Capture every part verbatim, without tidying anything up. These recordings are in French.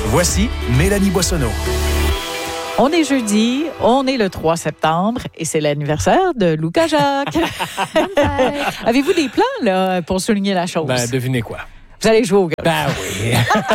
Voici Mélanie Boissonneau. On est jeudi, on est le trois septembre et c'est l'anniversaire de Luca Jacques. Avez-vous des plans là, pour souligner la chose? Ben, devinez quoi? Vous allez jouer au golf. Ben oui.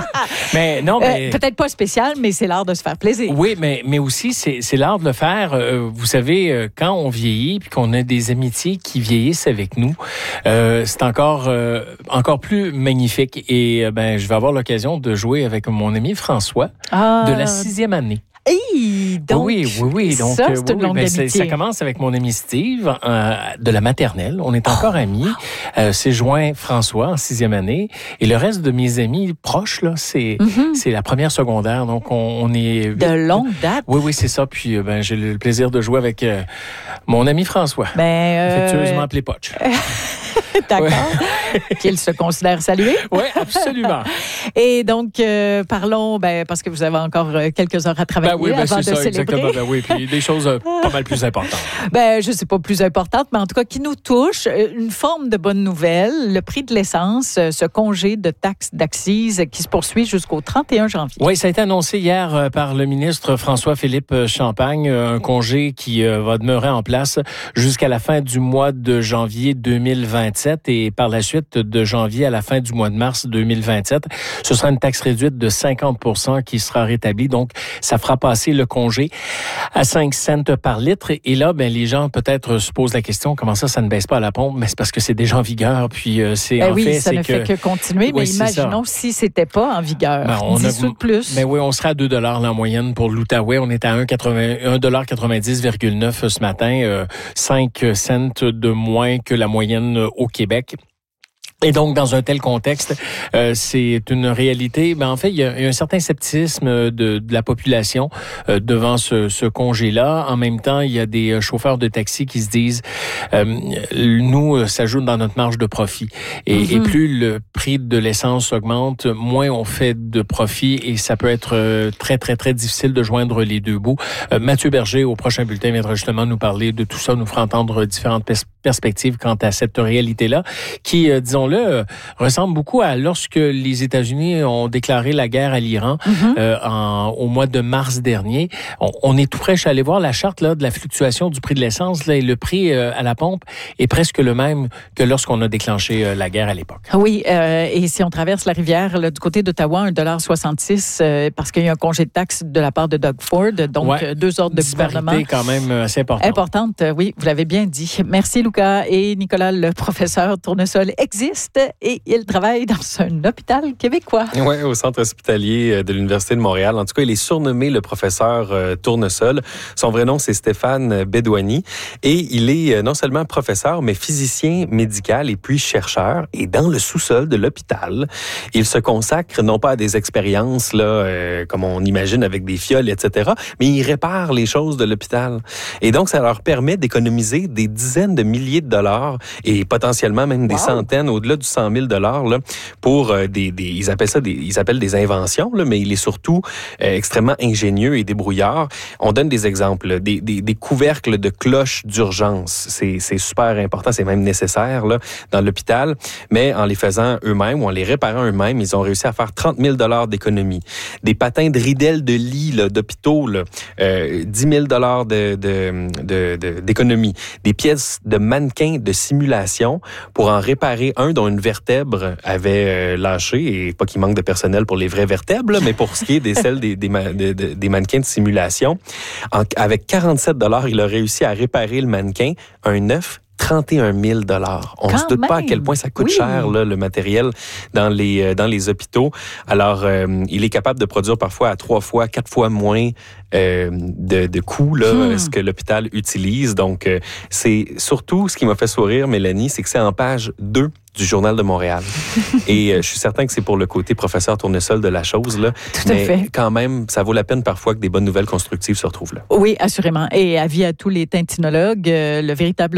mais non, mais... Euh, peut-être pas spécial, mais c'est l'art de se faire plaisir. Oui, mais, mais aussi, c'est, c'est l'art de le faire. Euh, vous savez, euh, quand on vieillit puis qu'on a des amitiés qui vieillissent avec nous, euh, c'est encore, euh, encore plus magnifique. Et euh, ben, je vais avoir l'occasion de jouer avec mon ami François ah. de la sixième année. Hey, donc, oui, oui, oui. Donc, ça, c'est euh, une oui, longue ben, amitié. Ça commence avec mon ami Steve euh, de la maternelle. On est encore oh. amis. Euh, c'est joint François en sixième année. Et le reste de mes amis proches, là, c'est, mm-hmm. c'est la première secondaire. Donc, on, on est... De longue date. Oui, oui, c'est ça. Puis, euh, ben, j'ai le plaisir de jouer avec euh, mon ami François. Ben, euh... affectueusement appelé Potch. D'accord. Qu'il se considère salué. Oui, absolument. Et donc, euh, parlons, ben, parce que vous avez encore quelques heures à travailler ben oui, ben avant c'est de ça, célébrer. Exactement. Ben oui, puis des choses euh, pas mal plus importantes. Ben, je ne sais pas plus importantes, mais en tout cas, qui nous touchent. Une forme de bonne nouvelle, le prix de l'essence, ce congé de taxes d'accise qui se poursuit jusqu'au trente et un janvier. Oui, ça a été annoncé hier par le ministre François-Philippe Champagne, un congé qui va demeurer en place jusqu'à la fin du mois de janvier deux mille vingt-sept et par la suite de janvier à la fin du mois de mars deux mille vingt-sept. Ce sera une taxe réduite de cinquante pour cent qui sera rétablie. Donc, ça fera passer le congé à cinq cents par litre. Et là, ben, les gens peut-être se posent la question, comment ça, ça ne baisse pas à la pompe? Mais c'est parce que c'est déjà en vigueur. Puis, euh, c'est ben en oui, fait, ça c'est ne que... fait que continuer. Oui, mais imaginons si c'était pas en vigueur. Ben, on dix sous de plus. Mais oui, on sera à deux dollars en moyenne pour l'Outaouais. On est à un dollar quatre-vingt-dix virgule neuf ce matin, euh, cinq cents de moins que la moyenne au Québec. Et donc, dans un tel contexte, euh, c'est une réalité. Ben, en fait, il y a, il y a un certain scepticisme de, de la population euh, devant ce, ce congé-là. En même temps, il y a des chauffeurs de taxi qui se disent, euh, nous, ça joue dans notre marge de profit. Et, mm-hmm. et plus le prix de l'essence augmente, moins on fait de profit et ça peut être très, très, très difficile de joindre les deux bouts. Euh, Mathieu Berger, au prochain bulletin, viendra justement nous parler de tout ça, nous fera entendre différentes pers- perspectives quant à cette réalité-là qui, euh, disons-le, Euh, ressemble beaucoup à lorsque les États-Unis ont déclaré la guerre à l'Iran mm-hmm. euh, en, au mois de mars dernier. On, on est tout près, je suis allé voir la charte là, de la fluctuation du prix de l'essence là, et le prix euh, à la pompe est presque le même que lorsqu'on a déclenché euh, la guerre à l'époque. Oui, euh, et si on traverse la rivière là, du côté d'Ottawa, un dollar soixante-six euh, parce qu'il y a un congé de taxes de la part de Doug Ford, donc ouais, deux ordres de gouvernement. Disparité quand même assez importante. Importante, oui, vous l'avez bien dit. Merci Luca et Nicolas, le professeur Tournesol existe et il travaille dans un hôpital québécois. Oui, au centre hospitalier de l'Université de Montréal. En tout cas, il est surnommé le professeur euh, Tournesol. Son vrai nom, c'est Stéphane Bédouani. Et il est non seulement professeur, mais physicien médical et puis chercheur. Et dans le sous-sol de l'hôpital, il se consacre non pas à des expériences, là, euh, comme on imagine avec des fioles, et cetera, mais il répare les choses de l'hôpital. Et donc, ça leur permet d'économiser des dizaines de milliers de dollars et potentiellement même des wow. centaines, au-delà du cent mille dollars là, pour euh, des, des, ils appellent ça des, ils appellent des inventions, là, mais il est surtout euh, extrêmement ingénieux et débrouillard. On donne des exemples, là, des, des, des couvercles de cloches d'urgence. C'est, c'est super important, c'est même nécessaire là, dans l'hôpital, mais en les faisant eux-mêmes ou en les réparant eux-mêmes, ils ont réussi à faire trente mille dollars d'économie. Des patins de ridelles de lit là, d'hôpitaux, là, euh, dix mille dollars de, de, de, de, d'économie. Des pièces de mannequins de simulation pour en réparer un dont une vertèbre avait euh, lâché, et pas qu'il manque de personnel pour les vraies vertèbres, là, mais pour ce qui est des celles des, des, des, des mannequins de simulation, en, avec quarante-sept dollars, il a réussi à réparer le mannequin, un neuf, trente et un mille dollars. On ne se doute même. pas à quel point ça coûte oui. cher, là, le matériel dans les, dans les hôpitaux. Alors, euh, il est capable de produire parfois à trois fois, quatre fois moins euh, de, de coûts là, hmm. ce que l'hôpital utilise. Donc, euh, c'est surtout ce qui m'a fait sourire, Mélanie, c'est que c'est en page deux du Journal de Montréal. Et euh, je suis certain que c'est pour le côté professeur Tournesol de la chose, là. Tout mais à fait. Quand même, ça vaut la peine parfois que des bonnes nouvelles constructives se retrouvent là. Oui, assurément. Et avis à tous les tintinologues, euh, le véritable nom du professeur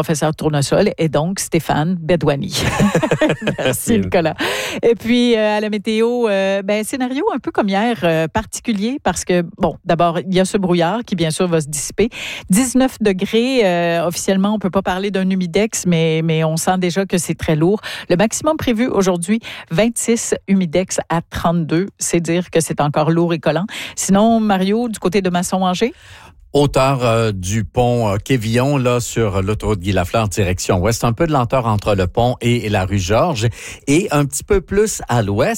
professeur Tournesol est donc Stéphane Bedouani. Merci, Nicolas. Et puis, euh, à la météo, euh, ben, scénario un peu comme hier, euh, particulier, parce que, bon, d'abord, il y a ce brouillard qui, bien sûr, va se dissiper. dix-neuf degrés, euh, officiellement, on ne peut pas parler d'un humidex, mais, mais on sent déjà que c'est très lourd. Le maximum prévu aujourd'hui, vingt-six, humidex à trente-deux. C'est dire que c'est encore lourd et collant. Sinon, Mario, du côté de Masson-Angers? Hauteur euh, du pont euh, Quévillon, là, sur l'autoroute Guy-Lafleur, direction ouest. Un peu de lenteur entre le pont et, et la rue Georges. Et un petit peu plus à l'ouest.